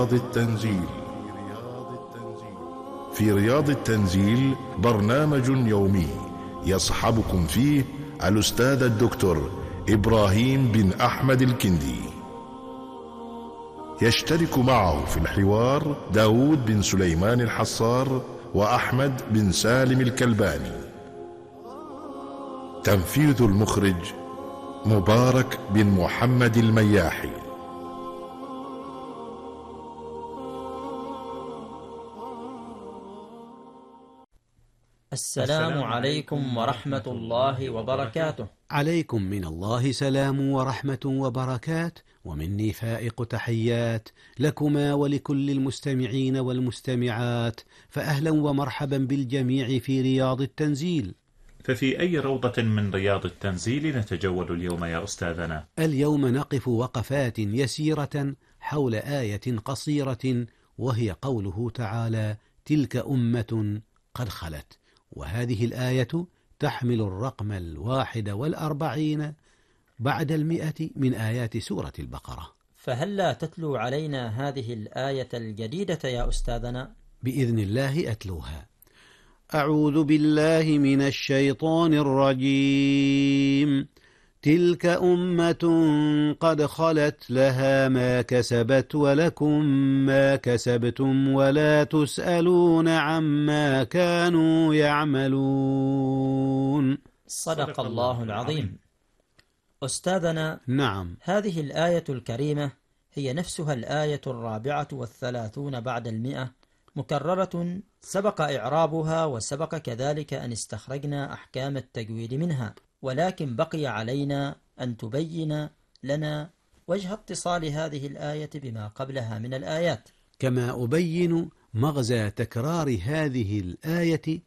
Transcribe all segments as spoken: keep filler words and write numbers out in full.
التنزيل. في رياض التنزيل برنامج يومي يصحبكم فيه الأستاذ الدكتور إبراهيم بن أحمد الكندي. يشترك معه في الحوار داود بن سليمان الحصار وأحمد بن سالم الكلباني. تنفيذ المخرج مبارك بن محمد المياحي. السلام عليكم ورحمة الله وبركاته. عليكم من الله سلام ورحمة وبركات، ومني فائق تحيات لكما ولكل المستمعين والمستمعات، فأهلا ومرحبا بالجميع في رياض التنزيل. ففي أي روضة من رياض التنزيل نتجول اليوم يا أستاذنا؟ اليوم نقف وقفات يسيرة حول آية قصيرة، وهي قوله تعالى: تلك أمة قد خلت. وهذه الآية تحمل الرقم الواحد والأربعين بعد المئة من آيات سورة البقرة. فهل لا تتلو علينا هذه الآية الجديدة يا أستاذنا؟ بإذن الله أتلوها. أعوذ بالله من الشيطان الرجيم. تلك أمة قد خلت، لها ما كسبت ولكم ما كسبتم ولا تسألون عما كانوا يعملون. صدق الله العظيم. أستاذنا، نعم، هذه الآية الكريمة هي نفسها الآية الرابعة والثلاثون بعد المئة، مكررة، سبق إعرابها وسبق كذلك أن استخرجنا أحكام التجويد منها، ولكن بقي علينا أن تبين لنا وجه اتصال هذه الآية بما قبلها من الآيات، كما أبين مغزى تكرار هذه الآية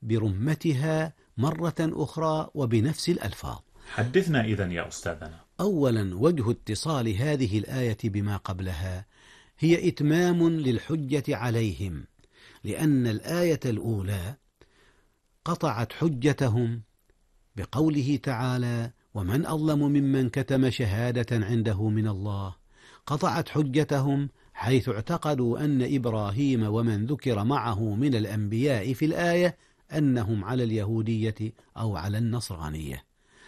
برمتها مرة أخرى وبنفس الألفاظ. حدثنا إذن يا أستاذنا. أولا، وجه اتصال هذه الآية بما قبلها هي إتمام للحجة عليهم، لأن الآية الأولى قطعت حجتهم بقوله تعالى: ومن أظلم ممن كتم شهادة عنده من الله. قطعت حجتهم حيث اعتقدوا أن إبراهيم ومن ذكر معه من الأنبياء في الآية أنهم على اليهودية أو على النصرانية.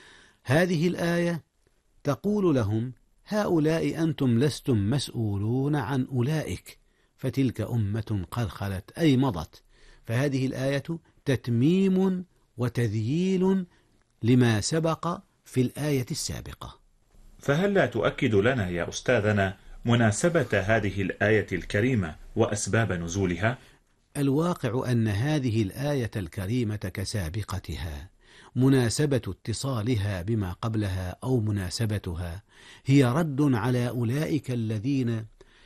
هذه الآية تقول لهم: هؤلاء أنتم لستم مسؤولون عن أولئك، فتلك أمة قد خلت، أي مضت. فهذه الآية تتميم وتذييل لما سبق في الآية السابقة. فهل لا تؤكد لنا يا أستاذنا مناسبة هذه الآية الكريمة وأسباب نزولها؟ الواقع أن هذه الآية الكريمة كسابقتها، مناسبة اتصالها بما قبلها أو مناسبتها هي رد على أولئك الذين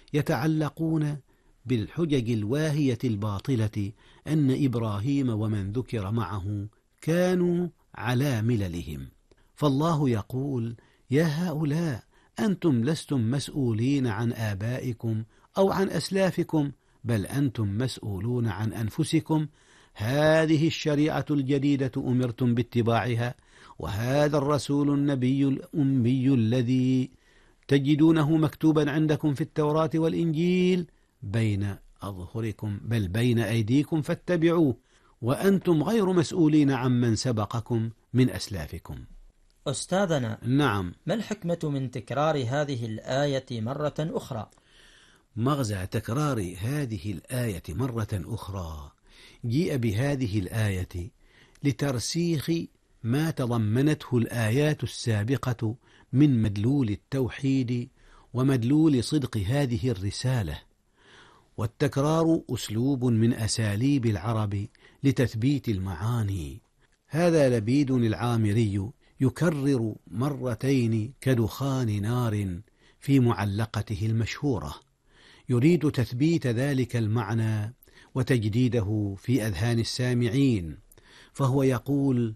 يتعلقون بالحجج الواهية الباطلة أن إبراهيم ومن ذكر معه كانوا على مللهم. فالله يقول: يا هؤلاء أنتم لستم مسؤولين عن آبائكم أو عن أسلافكم، بل أنتم مسؤولون عن أنفسكم. هذه الشريعة الجديدة أمرتم باتباعها، وهذا الرسول النبي الأمي الذي تجدونه مكتوبا عندكم في التوراة والإنجيل بين أظهركم بل بين أيديكم فاتبعوه، وأنتم غير مسؤولين عمن سبقكم من أسلافكم. أستاذنا، نعم، ما الحكمة من تكرار هذه الآية مرة أخرى؟ مغزى تكرار هذه الآية مرة أخرى: جيء بهذه الآية لترسيخ ما تضمنته الآيات السابقة من مدلول التوحيد ومدلول صدق هذه الرسالة. والتكرار أسلوب من أساليب العرب لتثبيت المعاني. هذا لبيد العامري يكرر مرتين كدخان نار في معلقته المشهورة، يريد تثبيت ذلك المعنى وتجديده في أذهان السامعين. فهو يقول: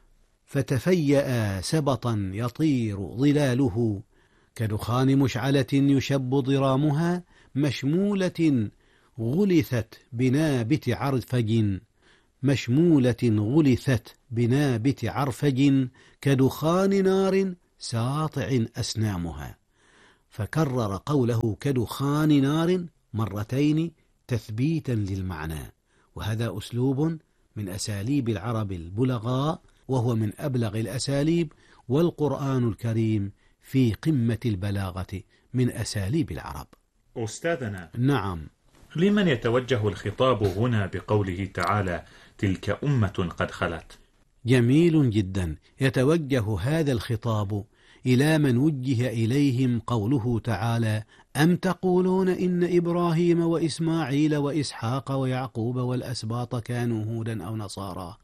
فتفيأ سبطا يطير ظلاله كدخان مشعلة يشب ضرامها مشمولة غلثت بنابت عرفج مشمولة غلثت بنابت عرفج كدخان نار ساطع أسنامها. فكرر قوله كدخان نار مرتين تثبيتا للمعنى، وهذا أسلوب من أساليب العرب البلغاء، وهو من أبلغ الأساليب، والقرآن الكريم في قمة البلاغة من أساليب العرب. أستاذنا، نعم. لمن يتوجه الخطاب هنا بقوله تعالى تلك أمة قد خلت؟ جميل جدا. يتوجه هذا الخطاب إلى من وجه إليهم قوله تعالى أم تقولون إن إبراهيم وإسماعيل وإسحاق ويعقوب والأسباط كانوا هودا أو نصارى،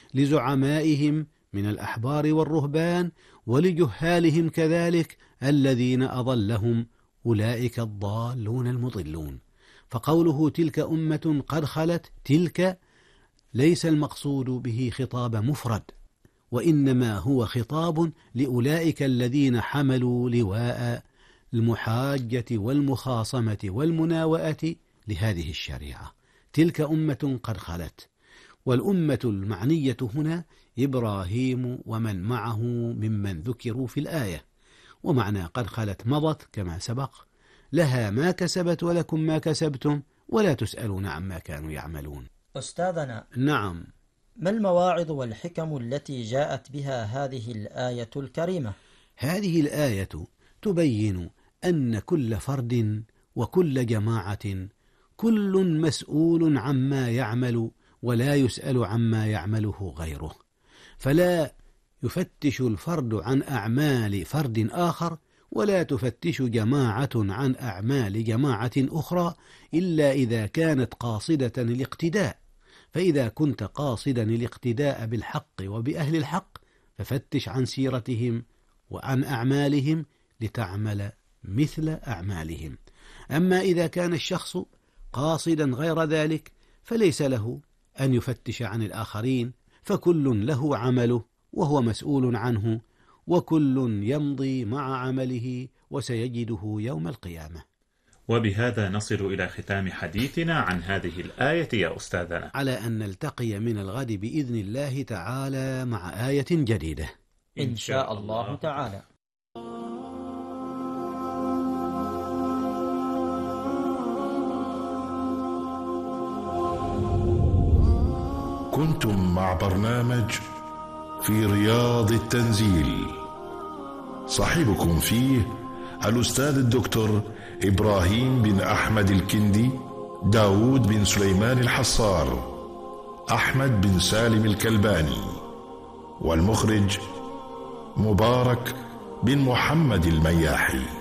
لزعمائهم من الأحبار والرهبان ولجهالهم كذلك الذين أضلهم أولئك الضالون المضلون. فقوله تلك أمة قد خلت، تلك ليس المقصود به خطاب مفرد، وإنما هو خطاب لأولئك الذين حملوا لواء المحاجة والمخاصمة والمناوئة لهذه الشريعة. تلك أمة قد خلت، والأمة المعنية هنا إبراهيم ومن معه ممن ذكروا في الآية، ومعنى قد خلت مضت كما سبق، لها ما كسبت ولكم ما كسبتم ولا تسألون عما كانوا يعملون. أستاذنا، نعم. ما المواعظ والحكم التي جاءت بها هذه الآية الكريمة؟ هذه الآية تبين أن كل فرد وكل جماعة كل مسؤول عما يعمل، ولا يسأل عما يعمله غيره، فلا يفتش الفرد عن أعمال فرد آخر، ولا تفتش جماعة عن أعمال جماعة أخرى إلا إذا كانت قاصدة الاقتداء. فإذا كنت قاصدا الاقتداء بالحق وبأهل الحق ففتش عن سيرتهم وعن أعمالهم لتعمل مثل أعمالهم. أما إذا كان الشخص قاصدا غير ذلك فليس له أن يفتش عن الآخرين، فكل له عمله وهو مسؤول عنه، وكل يمضي مع عمله وسيجده يوم القيامة. وبهذا نصل إلى ختام حديثنا عن هذه الآية يا أستاذنا، على أن نلتقي من الغد بإذن الله تعالى مع آية جديدة إن شاء الله تعالى. كنتم مع برنامج في رياض التنزيل، صاحبكم فيه الأستاذ الدكتور إبراهيم بن أحمد الكندي، داود بن سليمان الحصار، أحمد بن سالم الكلباني، والمخرج مبارك بن محمد المياحي.